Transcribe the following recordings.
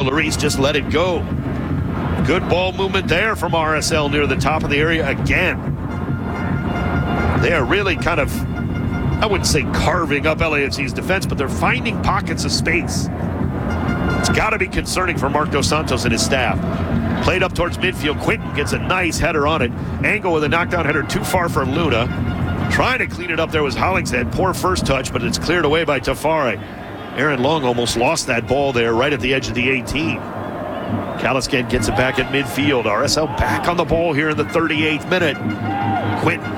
Larice just let it go. Good ball movement there from RSL near the top of the area again. They are really kind of, I wouldn't say carving up LAFC's defense, but they're finding pockets of space. It's got to be concerning for Marc Dos Santos and his staff. Played up towards midfield. Quinton gets a nice header on it. Angle with a knockdown header too far for Luna. Trying to clean it up there was Hollingshead. Poor first touch, but it's cleared away by Tafari. Aaron Long almost lost that ball there right at the edge of the 18. Caliscan gets it back at midfield. RSL back on the ball here in the 38th minute. Quinton.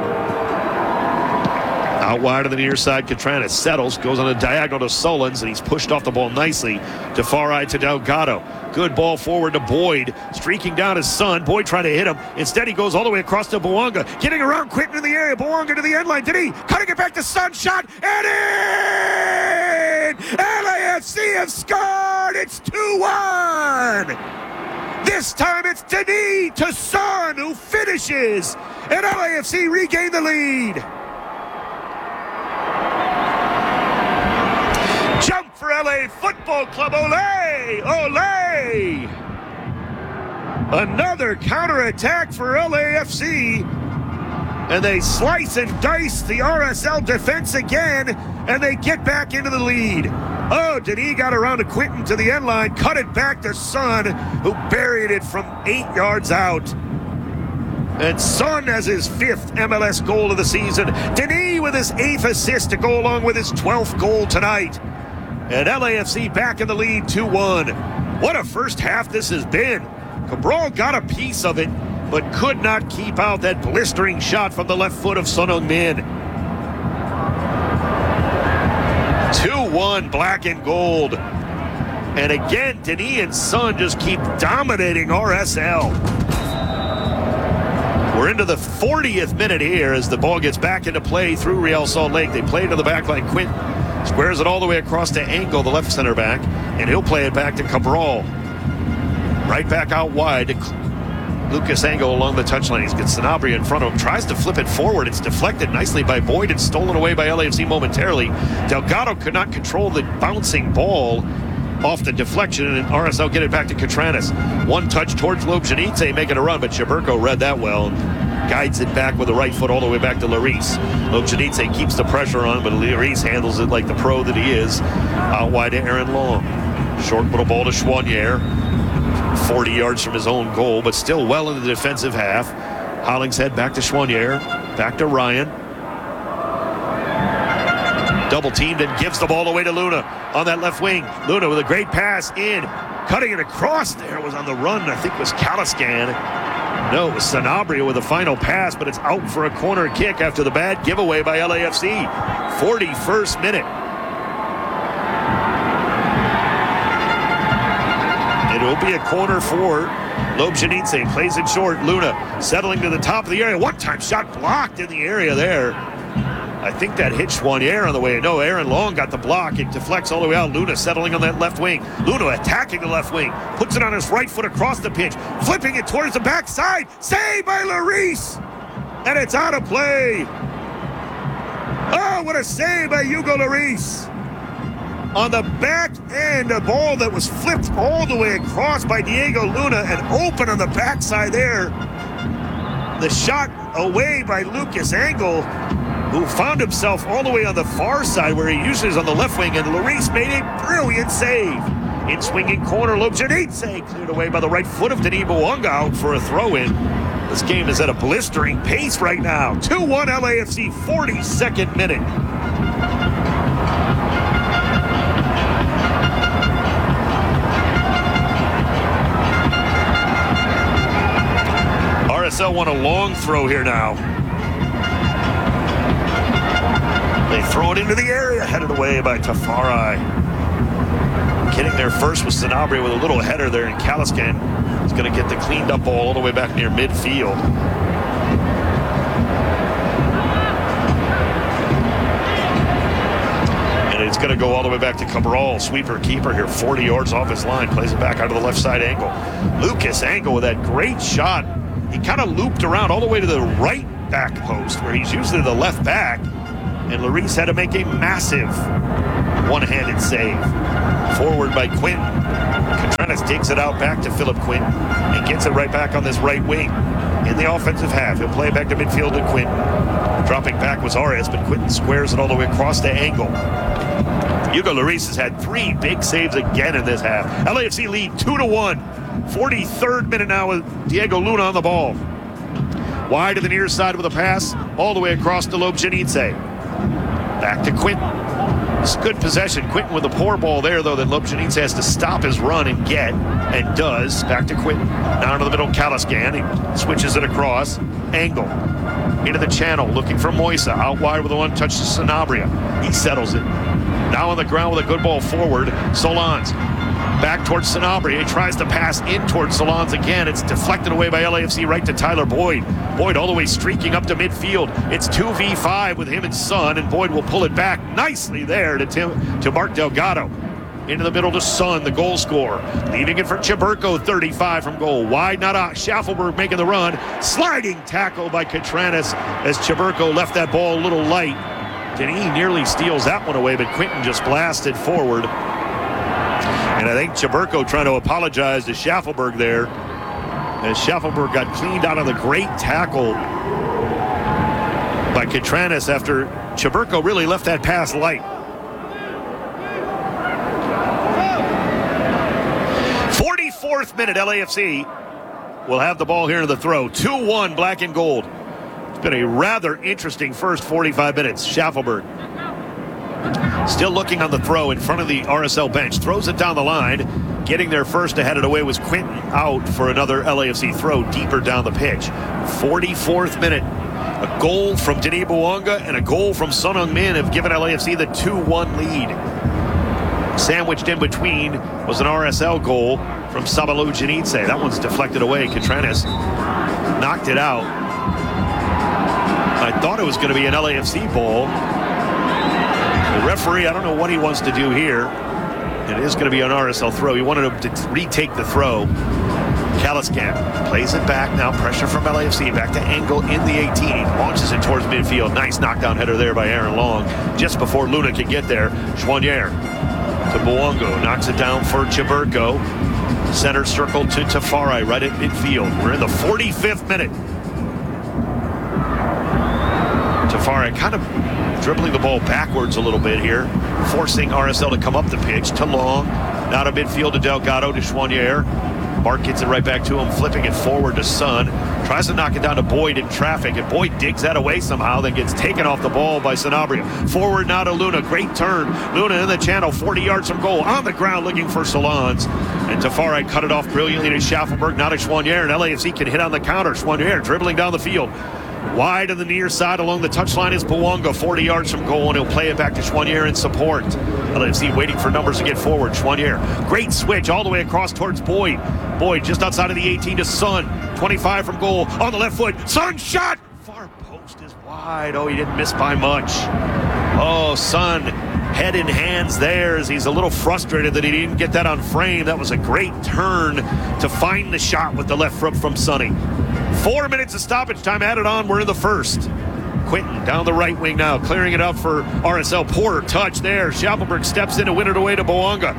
Out wide on the near side, Catranas settles, goes on a diagonal to Sullins, and he's pushed off the ball nicely. Tafari to Delgado. Good ball forward to Boyd, streaking down his son. Boyd trying to hit him. Instead, he goes all the way across to Bouanga. Getting around Quinton in the area. Bouanga to the end line. Did he? Cutting it back to Son. Shot. And in! LAFC have scored! It's 2-1! This time it's Denis to Son who finishes. And LAFC regain the lead. Jump for LA Football Club. Ole! Ole! Another counterattack for LAFC. And they slice and dice the RSL defense again. And they get back into the lead. Oh, Denis got around to Quinton to the end line. Cut it back to Son, who buried it from 8 yards out. And Son has his 5th MLS goal of the season. Denis with his 8th assist to go along with his 12th goal tonight. And LAFC back in the lead 2-1. What a first half this has been. Cabral got a piece of it, but could not keep out that blistering shot from the left foot of Son Heung-min. 2-1 black and gold. And again, Denis and Son just keep dominating RSL. We're into the 40th minute here as the ball gets back into play through Real Salt Lake. They play to the back line. Quinton squares it all the way across to Angle, the left center back, and he'll play it back to Cabral. Right back out wide to Lucas Angle along the touchline. He's got Sanabria in front of him, tries to flip it forward. It's deflected nicely by Boyd and stolen away by LAFC momentarily. Delgado could not control the bouncing ball off the deflection, and RSL get it back to Catranas. One touch towards Lobjanidze making a run, but Chaburko read that well. Guides it back with the right foot all the way back to Larice. Lobjanidze keeps the pressure on, but Larice handles it like the pro that he is. Out wide to Aaron Long. Short little ball to Chouanier. 40 yards from his own goal, but still well in the defensive half. Hollingshead back to Chouanier. Back to Ryan. Double teamed and gives the ball away to Luna on that left wing. Luna with a great pass in. Cutting it across there was on the run, I think was Caliscan. No, it was Sanabria with a final pass, but it's out for a corner kick after the bad giveaway by LAFC. 41st minute. It will be a corner for Lobjanidze. Plays it short. Luna settling to the top of the area. One-time shot blocked in the area there. I think that hit Chouanier on the way. No, Aaron Long got the block. It deflects all the way out. Luna settling on that left wing. Luna attacking the left wing. Puts it on his right foot across the pitch. Flipping it towards the backside. Saved by Larice. And it's out of play. Oh, what a save by Hugo Larice. On the back end, a ball that was flipped all the way across by Diego Luna and open on the backside there. The shot away by Lucas Angle, who found himself all the way on the far side where he usually is on the left wing, and Larice made a brilliant save. In swinging corner, Lobjanidze cleared away by the right foot of Denis Bouanga out for a throw-in. This game is at a blistering pace right now. 2-1 LAFC, 42nd minute. RSL won a long throw here now. They throw it into the area, headed away by Tafari. Getting there first was Sanabria with a little header there, and Caliscan is going to get the cleaned up ball all the way back near midfield. And it's going to go all the way back to Cabral, sweeper keeper here, 40 yards off his line, plays it back out of the left side angle. Lucas Angle with that great shot. He kind of looped around all the way to the right back post, where he's usually the left back. And Larice had to make a massive one-handed save. Forward by Quinton. digs it out back to Philip Quinton and gets it right back on this right wing in the offensive half. He'll play it back to midfield to Quinton. Dropping back was Arias, but Quinton squares it all the way across to Engel. Hugo Lloris has had 3 big saves again in this half. LAFC lead 2-1. 43rd minute now with Diego Luna on the ball. Wide to the near side with a pass all the way across to Lobjanidze. Back to Quinton. It's good possession. Quinton with a poor ball there, though, that Lobjanidze has to stop his run and get, and does. Back to Quinton. Down to the middle, Kalaskan. He switches it across. Engel into the channel, looking for Moisa. Out wide with a one-touch to Sanabria. He settles it. Now on the ground with a good ball forward, Solans. Back towards Sanabria. He tries to pass in towards Solans again. It's deflected away by LAFC right to Tyler Boyd. Boyd all the way streaking up to midfield. It's 2v5 with him and Son, and Boyd will pull it back nicely there to Mark Delgado. Into the middle to Son, the goal scorer. Leaving it for Cheberko, 35 from goal. Wide, not out. Schaffelberg making the run. Sliding tackle by Catranis as Cheberko left that ball a little light. Denis nearly steals that one away, but Quinton just blasted forward. And I think Cheberko trying to apologize to Schaffelberg there, as Schaffelberg got cleaned out of the great tackle by Catranis after Cheberko really left that pass light. 44th minute, LAFC will have the ball here in the throw. 2-1, black and gold. It's been a rather interesting first 45 minutes. Schaffelberg still looking on the throw in front of the RSL bench. Throws it down the line. Getting there first to head it away was Quinton, out for another LAFC throw deeper down the pitch. 44th minute. A goal from Denis Bouanga and a goal from Son Heung-min have given LAFC the 2-1 lead. Sandwiched in between was an RSL goal from Saba Lobjanidze. That one's deflected away. Catranis knocked it out. I thought it was going to be an LAFC ball. The referee, I don't know what he wants to do here. It is going to be an RSL throw. He wanted him to retake the throw. Kalaskan plays it back now. Pressure from LAFC. Back to Engel in the 18. Launches it towards midfield. Nice knockdown header there by Aaron Long. Just before Luna can get there, Joignier to Bouanga. Knocks it down for Cheberko. Center circle to Tafari right at midfield. We're in the 45th minute. Tafari kind of dribbling the ball backwards a little bit here, forcing RSL to come up the pitch to Long. Now to midfield to Delgado to Joignier. Mark gets it right back to him, flipping it forward to Son. Tries to knock it down to Boyd in traffic, and Boyd digs that away somehow, then gets taken off the ball by Sanabria. Forward now to Luna. Great turn. Luna in the channel, 40 yards from goal. On the ground looking for Solans. And Tafari cut it off brilliantly to Schaffelberg. Now to Joignier, and LAFC can hit on the counter. Joignier dribbling down the field. Wide on the near side along the touchline is Bouanga, 40 yards from goal, and he'll play it back to Joignier in support. LAFC waiting for numbers to get forward. Joignier, great switch all the way across towards Boyd. Boyd just outside of the 18 to Son, 25 from goal, on the left foot. Son shot! Far post is wide. Oh, he didn't miss by much. Oh, Son, head in hands there as he's a little frustrated that he didn't get that on frame. That was a great turn to find the shot with the left foot from Sonny. 4 minutes of stoppage time added on. We're in the first. Quinton down the right wing now, clearing it up for RSL. Poor touch there. Schaffelberg steps in to win it away to Bouanga.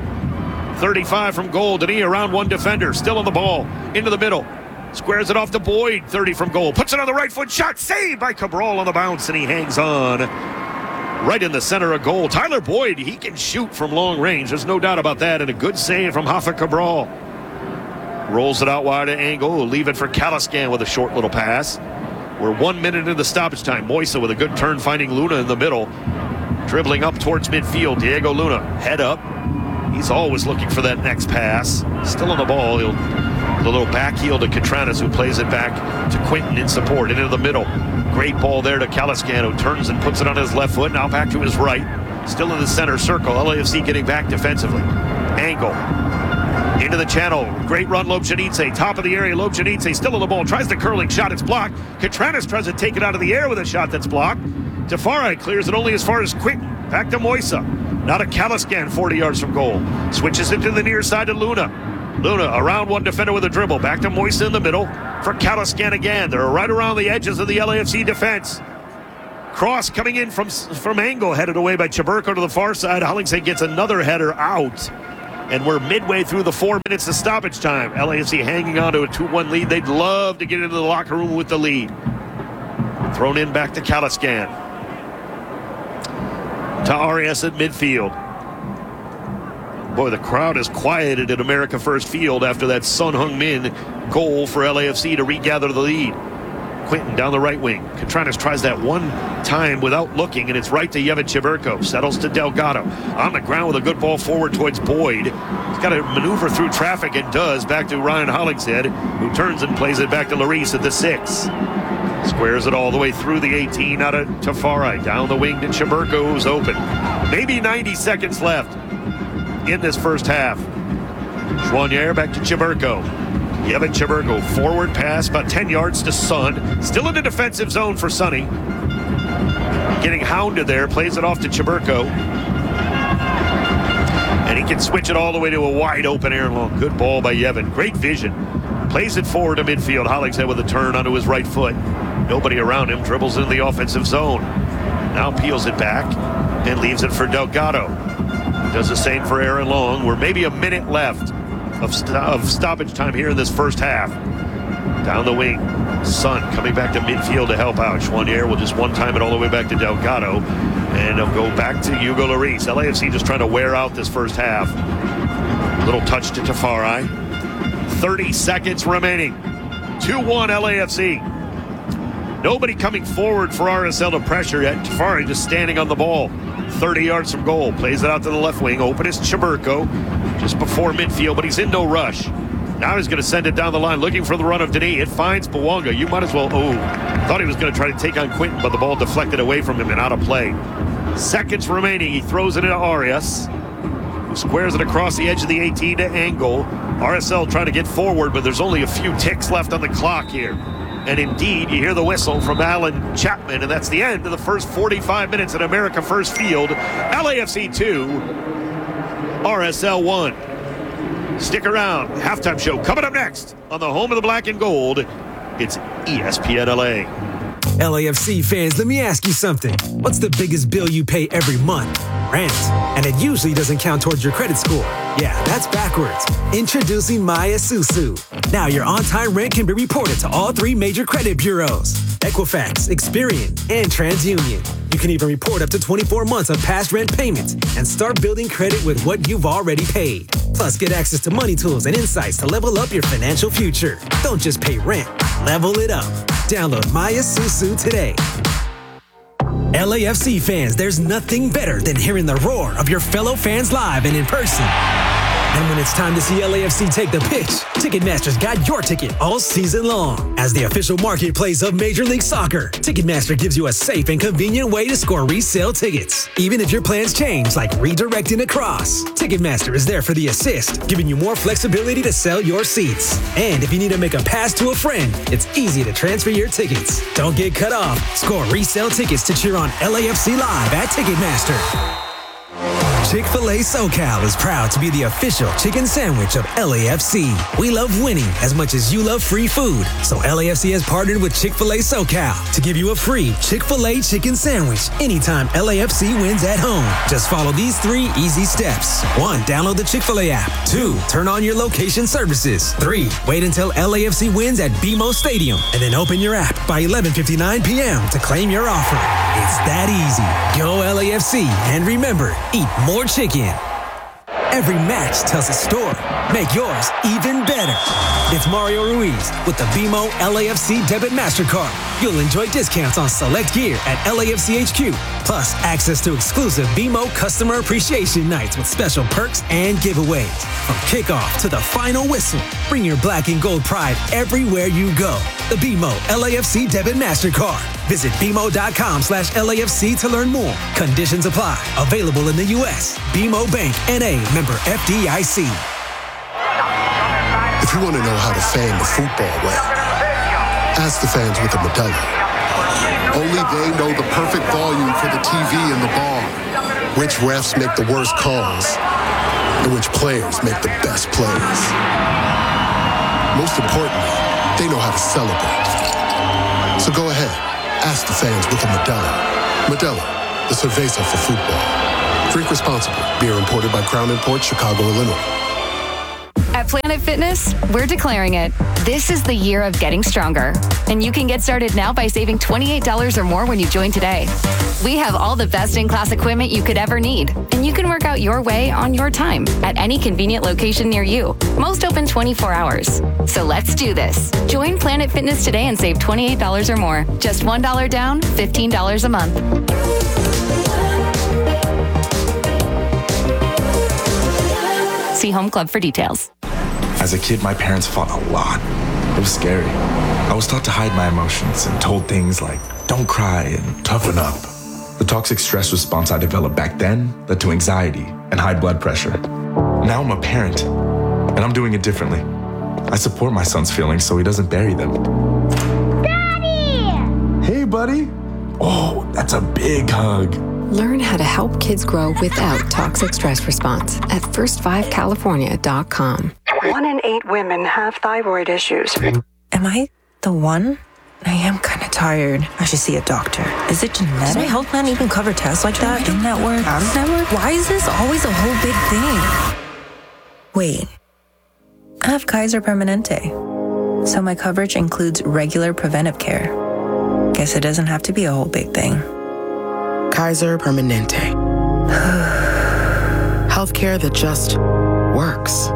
35 from goal. Denis around one defender. Still on the ball. Into the middle. Squares it off to Boyd. 30 from goal. Puts it on the right foot. Shot saved by Cabral on the bounce, and he hangs on. Right in the center of goal. Tyler Boyd, he can shoot from long range. There's no doubt about that. And a good save from Rafa Cabral. Rolls it out wide at Engel. We'll leave it for Kalaskan with a short little pass. We're 1 minute into the stoppage time. Moisa with a good turn, finding Luna in the middle. Dribbling up towards midfield. Diego Luna, head up. He's always looking for that next pass. Still on the ball. The little back heel to Catranis, who plays it back to Quinton in support. Into the middle. Great ball there to Kalaskan, who turns and puts it on his left foot. Now back to his right. Still in the center circle. LAFC getting back defensively. Engel. Into the channel. Great run, Lobjanidze. Top of the area, Lobjanidze still on the ball. Tries the curling shot. It's blocked. Catranis tries to take it out of the air with a shot that's blocked. Tafari clears it only as far as Quinton. Back to Moisa. Now to Kalaskan, 40 yards from goal. Switches it to the near side to Luna. Luna around one defender with a dribble. Back to Moisa in the middle for Kalaskan again. They're right around the edges of the LAFC defense. Cross coming in from Engel, headed away by Cheberko to the far side. Hollingshead gets another header out. And we're midway through the 4 minutes of stoppage time. LAFC hanging on to a 2-1 lead. They'd love to get into the locker room with the lead. Thrown in back to Kalaskan. To Arias at midfield. Boy, the crowd is quieted at America First Field after that Son Heung-min goal for LAFC to regather the lead. Quinton down the right wing. Catranas tries that one time without looking, and it's right to Yevon Cheberko. Settles to Delgado. On the ground with a good ball forward towards Boyd. He's got to maneuver through traffic and does. Back to Ryan Hollingshead, who turns and plays it back to Lloris at the 6. Squares it all the way through the 18 out of Tafari. Down the wing to Cheberko, who's open. Maybe 90 seconds left in this first half. Joignier back to Cheberko. Yevon Cheberko, forward pass, about 10 yards to Son. Still in the defensive zone for Sonny. Getting hounded there, plays it off to Cheberko. And he can switch it all the way to a wide open Aaron Long. Good ball by Yevon. Great vision. Plays it forward to midfield. Hollingshead with a turn onto his right foot. Nobody around him. Dribbles in the offensive zone. Now peels it back and leaves it for Delgado. Does the same for Aaron Long. We're maybe a minute left of stoppage time here in this first half. Down the wing, Son coming back to midfield to help out. Joignier will just one-time it all the way back to Delgado, and they'll go back to Hugo Lloris. LAFC just trying to wear out this first half. Little touch to Tafari. 30 seconds remaining. 2-1 LAFC. Nobody coming forward for RSL to pressure yet. Tafari just standing on the ball. 30 yards from goal. Plays it out to the left wing. Open is Cheberko. Just before midfield, but he's in no rush. Now he's going to send it down the line, looking for the run of Denis. It finds Bouanga. You might as well, thought he was going to try to take on Quinton, but the ball deflected away from him and out of play. Seconds remaining. He throws it into Arias, who squares it across the edge of the 18 to Angle. RSL trying to get forward, but there's only a few ticks left on the clock here. And indeed, you hear the whistle from Alan Chapman, and that's the end of the first 45 minutes at America First Field. LAFC 2, RSL 1. Stick around. Halftime show coming up next on the home of the black and gold. It's ESPN LA. LAFC fans, let me ask you something. What's the biggest bill you pay every month? Rent. And it usually doesn't count towards your credit score. Yeah, that's backwards. Introducing Maya Susu. Now your on-time rent can be reported to all 3 major credit bureaus: Equifax, Experian, and TransUnion. You can even report up to 24 months of past rent payments and start building credit with what you've already paid. Plus, get access to money tools and insights to level up your financial future. Don't just pay rent, level it up. Download Maya Susu today. LAFC fans, there's nothing better than hearing the roar of your fellow fans live and in person. And when it's time to see LAFC take the pitch, Ticketmaster's got your ticket all season long. As the official marketplace of Major League Soccer, Ticketmaster gives you a safe and convenient way to score resale tickets. Even if your plans change, like redirecting across, Ticketmaster is there for the assist, giving you more flexibility to sell your seats. And if you need to make a pass to a friend, it's easy to transfer your tickets. Don't get cut off. Score resale tickets to cheer on LAFC live at Ticketmaster. Chick-fil-A SoCal is proud to be the official chicken sandwich of LAFC. We love winning as much as you love free food. So LAFC has partnered with Chick-fil-A SoCal to give you a free Chick-fil-A chicken sandwich anytime LAFC wins at home. Just follow these 3 easy steps. 1, download the Chick-fil-A app. 2, turn on your location services. 3, wait until LAFC wins at BMO Stadium. And then open your app by 11:59 p.m. to claim your offer. It's that easy. Go LAFC, and remember, eat more chicken. Every match tells a story. Make yours even better. It's Mario Ruiz with the BMO LAFC Debit MasterCard. You'll enjoy discounts on select gear at LAFC HQ. Plus, access to exclusive BMO customer appreciation nights with special perks and giveaways. From kickoff to the final whistle, bring your black and gold pride everywhere you go. The BMO LAFC Debit MasterCard. Visit BMO.com/LAFC to learn more. Conditions apply. Available in the U.S. BMO Bank, N.A. member FDIC. If you want to know how to fan the football well, ask the fans with a Modelo. Only they know the perfect volume for the TV and the bar, which refs make the worst calls, and which players make the best plays. Most importantly, they know how to celebrate. So go ahead, ask the fans with a Modelo. Modelo, the cerveza for football. Drink responsibly. Beer imported by Crown Imports, Chicago, Illinois. At Planet Fitness, we're declaring it. This is the year of getting stronger. And you can get started now by saving $28 or more when you join today. We have all the best-in-class equipment you could ever need. And you can work out your way on your time at any convenient location near you. Most open 24 hours. So let's do this. Join Planet Fitness today and save $28 or more. Just $1 down, $15 a month. See Home Club for details. As a kid, my parents fought a lot. It was scary. I was taught to hide my emotions and told things like, don't cry and toughen up. The toxic stress response I developed back then led to anxiety and high blood pressure. Now I'm a parent, and I'm doing it differently. I support my son's feelings so he doesn't bury them. Daddy! Hey, buddy. Oh, that's a big hug. Learn how to help kids grow without toxic stress response at first5california.com. 1 in 8 women have thyroid issues. Am I the one? I am kind of tired. I should see a doctor. Is it genetic? Does my health plan even cover tests like that? In-network? Out-of-network? Why is this always a whole big thing? Wait. I have Kaiser Permanente. So my coverage includes regular preventive care. Guess it doesn't have to be a whole big thing. Kaiser Permanente. Healthcare that just works.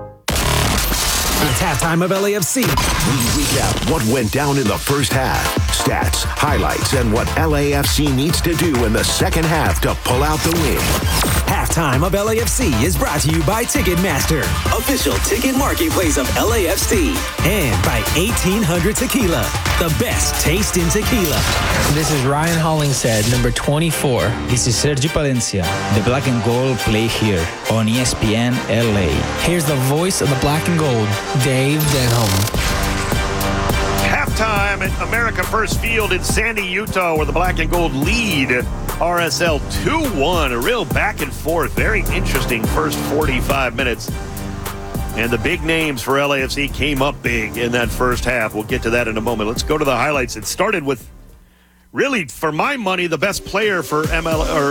It's halftime of LAFC. We recap what went down in the first half, stats, highlights, and what LAFC needs to do in the second half to pull out the win. Halftime of LAFC is brought to you by Ticketmaster, official ticket marketplace of LAFC, and by 1800 Tequila, the best taste in tequila. This is Ryan Hollingshead, number 24. This is Sergio Palencia. The Black and Gold play here on ESPN LA. Here's the voice of the Black and Gold, Dave Denholm. Halftime at America First Field in Sandy, Utah, where the Black and Gold lead RSL 2-1. A real back and forth, very interesting first 45 minutes. And the big names for LAFC came up big in that first half. We'll get to that in a moment. Let's go to the highlights. It started with, really, for my money, the best player for for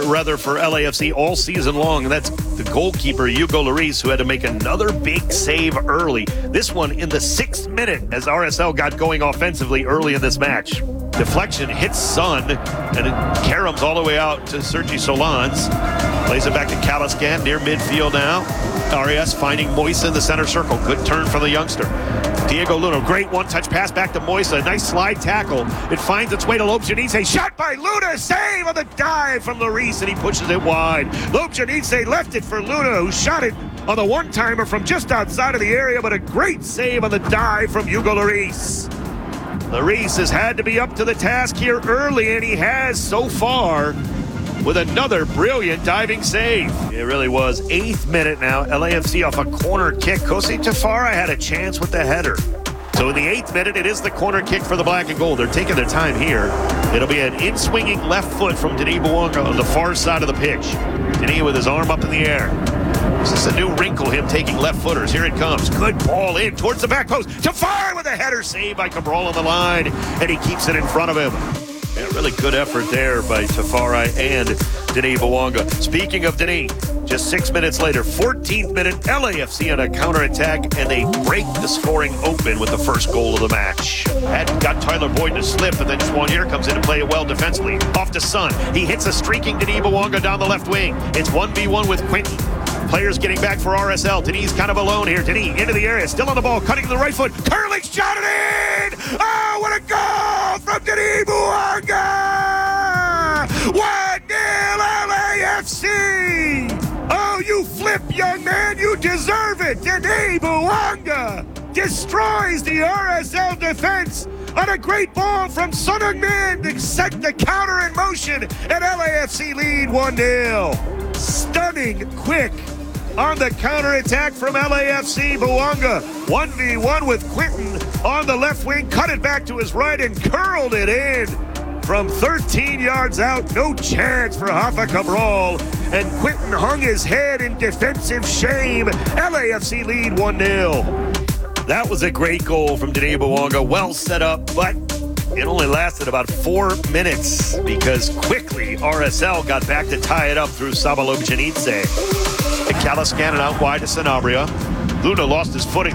LAFC all season long, and that's the goalkeeper, Hugo Lloris, who had to make another big save early. This one in the 6th minute as RSL got going offensively early in this match. Deflection hits Son, and it caroms all the way out to Sergi Solans. Plays it back to Caliscan near midfield now. Arias finding Moisa in the center circle. Good turn from the youngster. Diego Luna, great one-touch pass back to Moisa. Nice slide tackle. It finds its way to Lobjanidze. Shot by Luna. Save on the dive from Lloris, and he pushes it wide. Lobjanidze left it for Luna, who shot it on the one-timer from just outside of the area, but a great save on the dive from Hugo Lloris. Lloris has had to be up to the task here early, and he has so far with another brilliant diving save. It really was. 8th minute now. LAFC off a corner kick. Kosei Tafara had a chance with the header. So in the 8th minute, it is the corner kick for the Black and Gold. They're taking their time here. It'll be an in-swinging left foot from Denis Bouanga on the far side of the pitch. Denis with his arm up in the air. This is a new wrinkle, him taking left footers. Here it comes. Good ball in towards the back post. Tafara with a header save by Cabral on the line, and he keeps it in front of him. Yeah, really good effort there by Tafara and Denis Bouanga. Speaking of Denis, just 6 minutes later, 14th minute, LAFC on a counterattack, and they break the scoring open with the first goal of the match. Had got Tyler Boyd to slip, and then Chouanier comes in to play it well defensively. Off to Son. He hits a streaking Denis Bouanga down the left wing. It's 1v1 with Quinton. Players getting back for RSL. Denis kind of alone here. Denis into the area, still on the ball, cutting to the right foot. Curling shot it in! Oh, what a goal from Denis Bouanga! 1-0 LAFC! Oh, you flip, young man, you deserve it! Denis Bouanga destroys the RSL defense on a great ball from Son Heung-min to set the counter in motion, and LAFC lead 1-0. Stunning, quick on the counterattack from LAFC. Bouanga 1v1 with Quinton on the left wing, cut it back to his right and curled it in from 13 yards out. No chance for Rafa Cabral, and Quinton hung his head in defensive shame. LAFC lead 1-0. That was a great goal from Denis Bouanga. Well set up, but It only lasted about 4 minutes because quickly RSL got back to tie it up through Saba Lobjanidze. Kalaskan out wide to Sanabria. Luna lost his footing.